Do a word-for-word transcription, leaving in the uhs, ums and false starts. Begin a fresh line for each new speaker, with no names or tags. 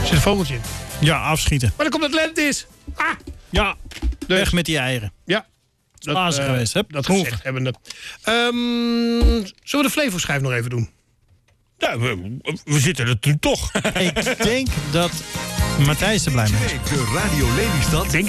zit een vogeltje in.
Ja, afschieten.
Maar dan komt het lente is. Ah!
Ja,
Dus.
weg met die eieren.
Ja.
Dat is uh, geweest, hè?
Dat gezegd hebbende. Um, zullen we de Flevo-schijf nog even doen?
Ja, we, we zitten er toen toch.
Ik denk dat Matthijs er blij mee is.
De Radio Lelystad